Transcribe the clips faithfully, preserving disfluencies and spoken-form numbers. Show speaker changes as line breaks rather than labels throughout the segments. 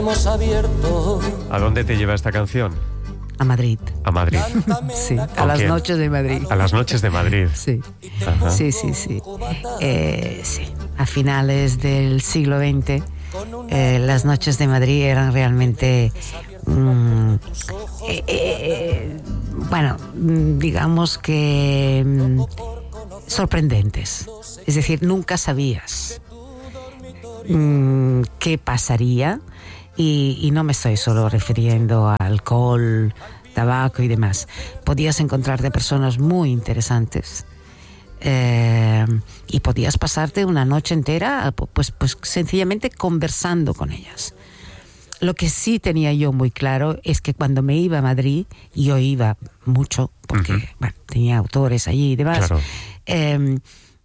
hemos abierto.
¿A dónde te lleva esta canción?
A Madrid.
A Madrid.
Sí, a las
quién?
noches de Madrid.
A las noches de Madrid.
Sí,
Ajá.
sí, sí, sí. Eh, sí. A finales del siglo veinte, eh, las noches de Madrid eran realmente, mm, eh, eh, bueno, digamos que mm, sorprendentes. Es decir, nunca sabías mm, qué pasaría. Y, y no me estoy solo refiriendo a alcohol, tabaco y demás. Podías encontrarte personas muy interesantes eh, y podías pasarte una noche entera pues, pues sencillamente conversando con ellas. Lo que sí tenía yo muy claro es que cuando me iba a Madrid, y yo iba mucho porque uh-huh. bueno, tenía autores allí y demás, claro. eh,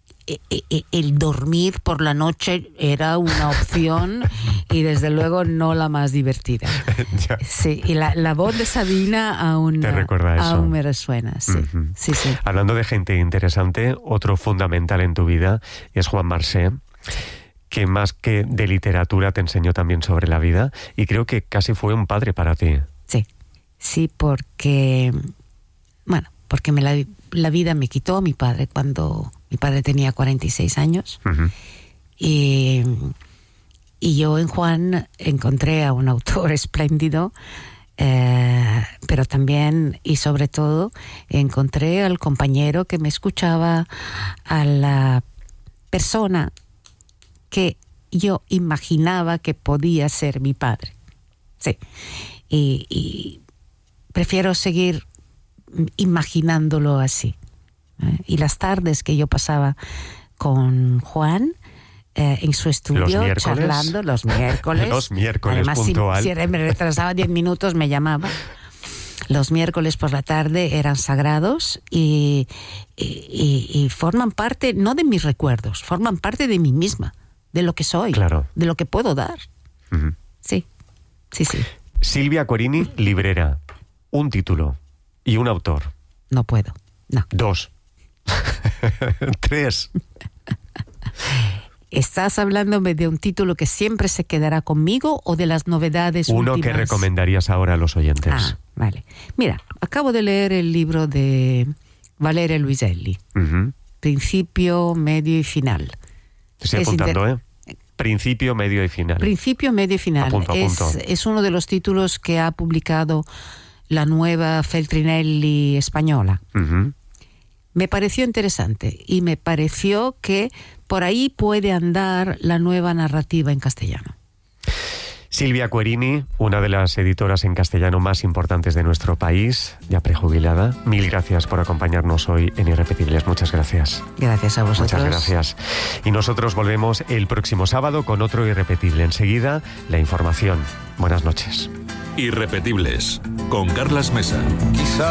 el dormir por la noche era una opción y desde luego no la más divertida. Sí, y la, la voz de Sabina aún,
¿te recuerda eso?
Aún me resuena. Sí, uh-huh. sí, sí.
Hablando de gente interesante, otro fundamental en tu vida es Juan Marsé, que más que de literatura te enseñó también sobre la vida y creo que casi fue un padre para ti.
Sí, sí, porque bueno, porque me la, la vida me quitó a mi padre cuando mi padre tenía cuarenta y seis años. Uh-huh. y, y yo en Juan encontré a un autor espléndido, eh, pero también y sobre todo encontré al compañero que me escuchaba, a la persona que yo imaginaba que podía ser mi padre. Sí, y, y prefiero seguir imaginándolo así. ¿eh? Y las tardes que yo pasaba con Juan eh, en su estudio,
los
charlando los miércoles.
Los miércoles,
además,
puntual.
Si, si me retrasaba diez minutos, me llamaba. Los miércoles por la tarde eran sagrados y, y, y, y forman parte, no de mis recuerdos, forman parte de mí misma, de lo que soy,
claro.
de lo que puedo dar.
Uh-huh.
Sí, sí, sí.
Silvia Corini, librera. Un título y un autor.
No puedo, no.
Dos. Tres.
¿Estás hablándome de un título que siempre se quedará conmigo o de las novedades
Uno
últimas?
Que recomendarías ahora a los oyentes.
Ah, vale. Mira, acabo de leer el libro de Valeria Luiselli.
Uh-huh.
Principio, medio y final.
Te estoy
es
apuntando,
inter...
¿eh? Principio, medio y final.
Principio, medio y final.
Apunto, apunto.
Es, es uno de los títulos que ha publicado la nueva Feltrinelli española.
Uh-huh.
Me pareció interesante y me pareció que por ahí puede andar la nueva narrativa en castellano.
Silvia Corini, una de las editoras en castellano más importantes de nuestro país, ya prejubilada. Mil gracias por acompañarnos hoy en Irrepetibles. Muchas gracias.
Gracias a vosotros.
Muchas gracias. Y nosotros volvemos el próximo sábado con otro Irrepetible. Enseguida, la información. Buenas noches.
Irrepetibles, con Carlas Mesa. Quizá